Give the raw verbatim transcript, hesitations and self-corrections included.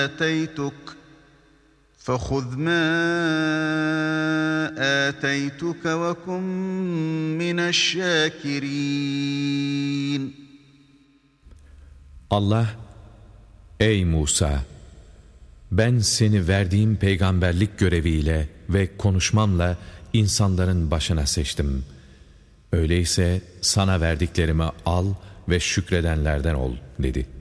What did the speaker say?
آتيتك فخذ ما آتيتك وكن من الشاكرين. Allah, ey Musa! Ben seni verdiğim peygamberlik göreviyle ve konuşmamla insanların başına seçtim. Öyleyse sana verdiklerimi al ve şükredenlerden ol dedi.